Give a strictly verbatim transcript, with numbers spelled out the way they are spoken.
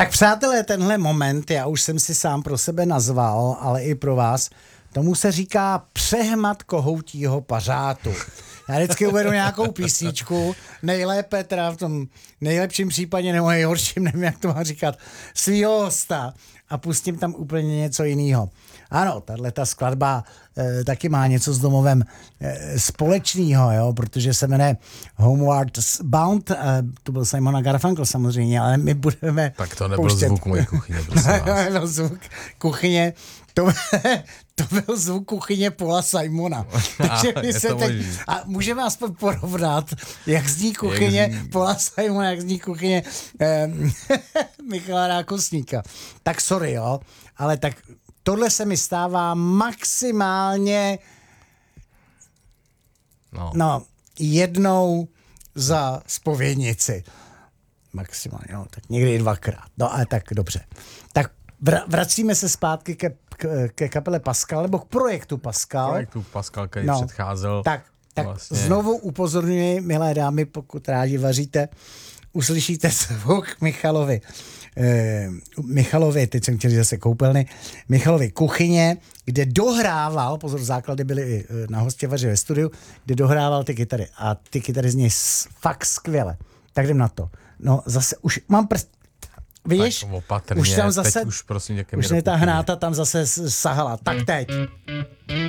Tak přátelé, tenhle moment, já už jsem si sám pro sebe nazval, ale i pro vás, tomu se říká přehmat kohoutího pařátu. Já vždycky uvedu nějakou písničku, nejlépe teda v tom nejlepším případě, nebo nejhorším, nevím, jak to mám říkat, svýho hosta a pustím tam úplně něco jiného. Ano, tato skladba e, taky má něco s domovem e, společného, jo, protože se jmenuje Homeward Bound, e, to byl Simon Garfunkel samozřejmě, ale my budeme Tak to nebyl pouštět. Zvuk mojí kuchyně, prosím vás. No, zvuk kuchyně, to, to byl zvuk kuchyně Paula Simona. Takže A, my je se to teď, možný. a můžeme aspoň porovnat, jak zní kuchyně Jak zní- Paula Simona, jak zní kuchyně eh, Michala Rákosníka. Tak sorry, jo, ale tak tohle se mi stává maximálně No. no, jednou za zpovědnici. Maximálně, no, tak někdy i dvakrát. No, ale tak dobře. Tak vra- vracíme se zpátky ke, ke, ke kapele Pascal, nebo k projektu Pascal. Projektu Pascal, který No, předcházel. Tak, tak vlastně- znovu upozorňuji, milé dámy, pokud rádi vaříte, uslyšíte zvuk Michalovi. Eh, Michalovi, teď jsem chtěl říct zase koupelny, Michalovi kuchyně, kde dohrával, pozor, základy byly i na Hostěvaři ve studiu, kde dohrával ty kytary. A ty kytary zní s- fakt skvěle. Tak jdem na to. No zase už mám prst. Vidíš? Tak opatrně, už tam zase, teď už prosím tě ke už mně mě do ta kuchyně. hnáta tam zase s- sahala. Tak teď.